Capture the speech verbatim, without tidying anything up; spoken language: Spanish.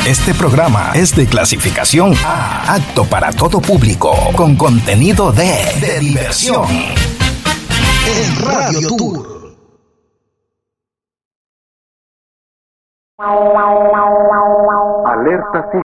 Este programa es de clasificación A, apto para todo público, con contenido de, de diversión. El Radio Tour. Alerta